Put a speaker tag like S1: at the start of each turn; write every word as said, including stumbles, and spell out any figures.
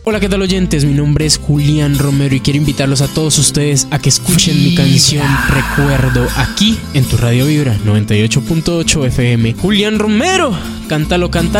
S1: Hola, ¿qué tal, oyentes? Mi nombre es Julián Romero y quiero invitarlos a todos ustedes a que escuchen mi canción Recuerdo aquí en tu Radio Vibra noventa y ocho punto ocho F M. Julián Romero, cántalo, cántalo.